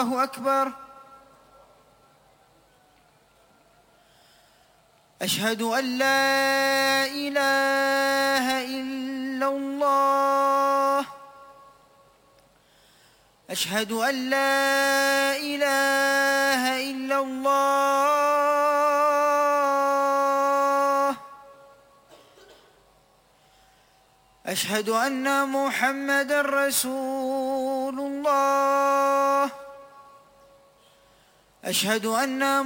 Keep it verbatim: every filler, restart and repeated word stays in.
الله أكبر. أشهد أن لا إله إلا الله. أشهد أن لا إله إلا الله. أشهد أن محمدًا رسول الله. أشهد أن